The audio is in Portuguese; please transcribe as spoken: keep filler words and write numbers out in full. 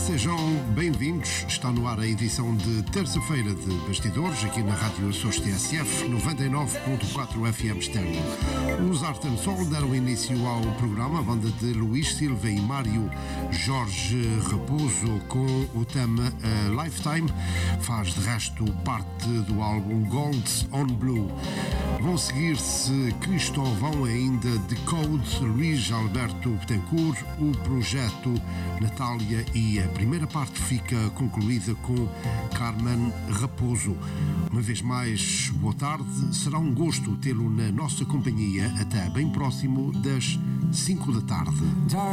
Sejam bem-vindos. Está no ar a edição de terça-feira de Bastidores, aqui na Rádio Açores T S F, noventa e nove ponto quatro F M estéreo. Os Art and Soul deram início ao programa, a banda de Luís Silva e Mário Jorge Raposo, com o tema uh, Lifetime, faz de resto parte do álbum Gold on Blue. Vão seguir-se Cristóvão, ainda Decode, Luís Alberto Betancourt, o projeto Natália, e a primeira parte fica concluída com Carmen Raposo. Uma vez mais, boa tarde, será um gosto tê-lo na nossa companhia até bem próximo das cinco da tarde.